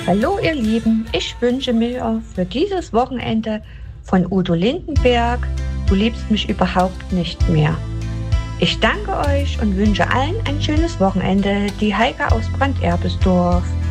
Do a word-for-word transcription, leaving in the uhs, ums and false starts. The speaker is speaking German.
Hallo ihr Lieben, ich wünsche mir für dieses Wochenende von Udo Lindenberg „Du liebst mich überhaupt nicht mehr". Ich danke euch und wünsche allen ein schönes Wochenende. Die Heike aus Brand-Erbisdorf.